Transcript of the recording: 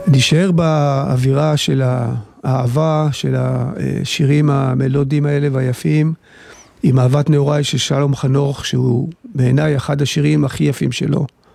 נשאר באווירה של האהבה, של השירים המלודיים האלה והיפים, עם אהבת נעוריי של שלום חנוך, שהוא בעיניי אחד השירים הכי יפים שלו.